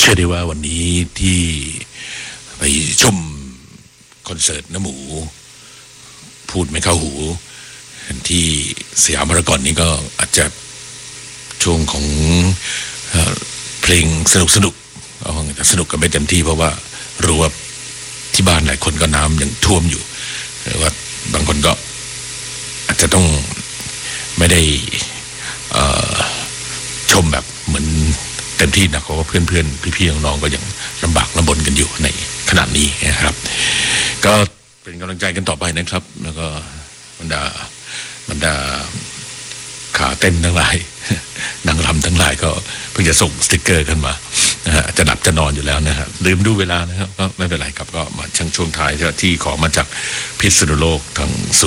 เชื่อได้ว่าวันนี้ที่ไปชมคอนเสิร์ตน้ำหมูพูดไม่เข้าหูที่สยามพารากอนนี้ก็อาจจะช่วงของเพลงสนุกแต่สนุกกันไม่เต็มที่เพราะว่ารู้ว่าที่บ้านหลายคนก็น้ำยังท่วมอยู่แต่ว่าบางคนก็อาจจะต้องไม่ได้ชมแบบเหมือนเต็มที่นะเพราะว่าเพื่อนๆพี่ๆน้องๆก็ยังลำบากลำบนกันอยู่ในขนาดนี้นะครับก็เป็นกำลังใจกันต่อไปนะครับแล้วก็บรรดาขาเต้นทั้งหลายนางรำทั้งหลายก็เพิ่งจะส่งสติกเกอร์กันมานะฮะจะดับจะนอนอยู่แล้วนะฮะลืมดูเวลานะครับก็ไม่เป็นไรครับก็มาช่วงท้ายที่ขอมาจากพิษณุโลกทาง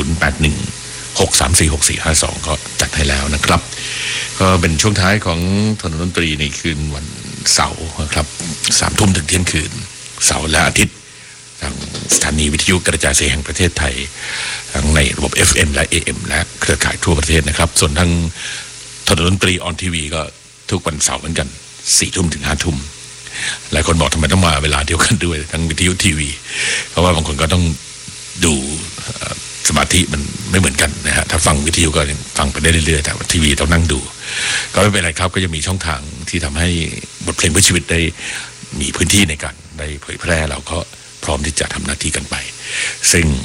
0816346452ก็จัดให้แล้วนะครับก็เป็นช่วงท้ายของถนนดนตรีในคืนวันเสาร์นะครับ3 ทุ่มถึงเที่ยงคืนเสาร์และอาทิตย์ทางสถานีวิทยุกระจายเสียงแห่งประเทศไทยทั้งในระบบ FM และ AM และเครือข่ายทั่วประเทศนะครับส่วนทางถนนดนตรีออนทีวีก็ทุกวันเสาร์เหมือนกัน4 ทุ่มถึง5 ทุ่มหลายคนบอกทำไมต้องมาเวลาเดียวกันด้วยทั้งวิทยุทีวีเพราะว่าบางคนก็ต้องดูสมาธิมันไม่เหมือนกันนะฮะถ้าฟังวิทยุก็ฟังไปได้เรื่อยๆแต่ทีวีต้องนั่งดูก็ไม่เป็นไรครับก็จะมีช่องทางที่ทำให้บทเพลงเพื่อชีวิตได้มีพื้นที่ในการได้เผยแพร่เราก็พร้อมที่จะทำหน้าที่กันไปซึ่ง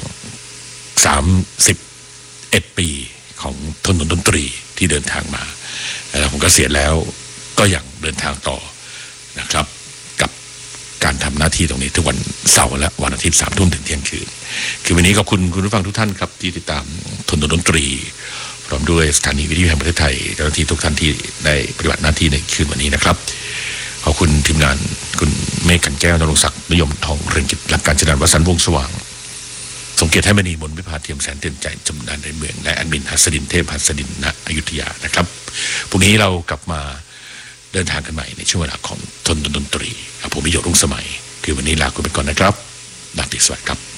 31 ปีของถนนดนตรีที่เดินทางมาแล้วผมก็เสียแล้วก็ยังเดินทางต่อนะครับกับการทำหน้าที่ตรงนี้ทุกวันเสาร์และวันอาทิตย์3 ทุ่มถึงเที่ยงคืนคือวันนี้ขอบคุณคุณผู้ฟังทุกท่านครับที่ติดตามถนนดนตรีพร้อมด้วยสถานีวิทยุแห่งประเทศไทยเจ้าหน้าที่ทุกท่านที่ได้ปฏิบัติหน้าที่ในคืนวันนี้นะครับขอบคุณทีมงานคุณเมฆกันแก้วนรงศักดิ์นิยมทองเรืองกิจและการจัดการวสันต์วงศ์สว่างสงเกียรติให้มณีมนต์วิภาเทียมแสนเตือนใจจำนานในเมืองและแอดมินหัสดินเทพหัสดินณอยุธยานะครับพรุ่งนี้เรากลับมาเดินทางกันใหม่ในช่วงเวลาของถนนดนตรีผมวิโยรุ่งสมัยคือวันนี้ลาคุณไปก่อนนะครับราตรีสวัสดิ์ครับ